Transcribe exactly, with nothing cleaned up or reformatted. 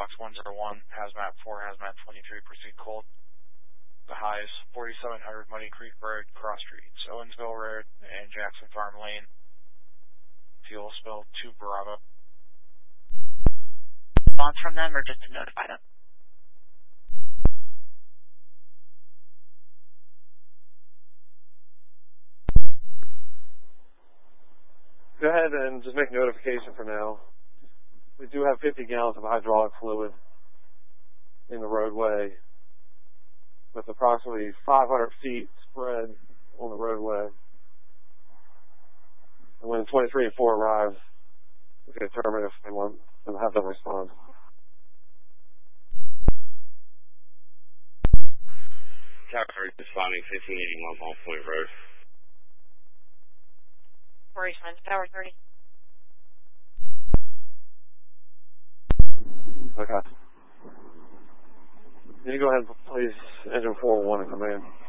Fox one zero one, Hazmat four, Hazmat twenty-three, proceed cold. The high is forty-seven hundred Muddy Creek Road, cross streets, Owensville Road, and Jackson Farm Lane. Fuel spill two Bravo. Response from them or just to notify them? Go ahead and just make notification for now. We do have fifty gallons of hydraulic fluid in the roadway with approximately five hundred feet spread on the roadway. And when twenty-three and four arrive, we can determine if they want to have them respond. Tower responding fifteen eighty-one Palm Point Road. Response Tower thirty. Okay. Can you go ahead and please engine four one and come in?